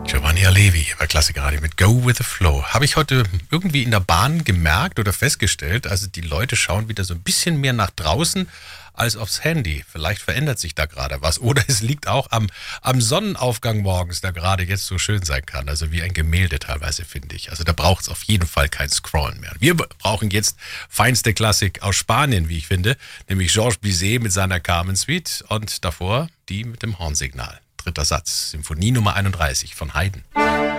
Giovanni Allevi bei Klassikradio mit Go With The Flow. Habe ich heute irgendwie in der Bahn gemerkt oder festgestellt, also die Leute schauen wieder so ein bisschen mehr nach draußen als aufs Handy. Vielleicht verändert sich da gerade was. Oder es liegt auch am Sonnenaufgang morgens, der gerade jetzt so schön sein kann. Also wie ein Gemälde teilweise, finde ich. Also da braucht es auf jeden Fall kein Scrollen mehr. Wir brauchen jetzt feinste Klassik aus Spanien, wie ich finde. Nämlich Georges Bizet mit seiner Carmen Suite und davor die mit dem Hornsignal. Dritter Satz, Symphonie Nummer 31 von Haydn.